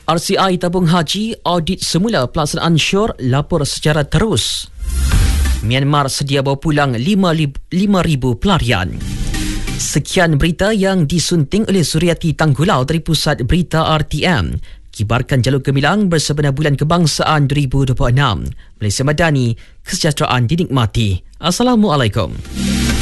RCI tabung haji audit semula pelaksanaan syur lapor secara terus. Myanmar sedia bawa pulang 5,000 pelarian. Sekian berita yang disunting oleh Suryati Tanggulau dari Pusat Berita RTM. Kibarkan jalur gemilang bersebenar Bulan Kebangsaan 2026. Malaysia Madani, kesejahteraan dinikmati. Assalamualaikum.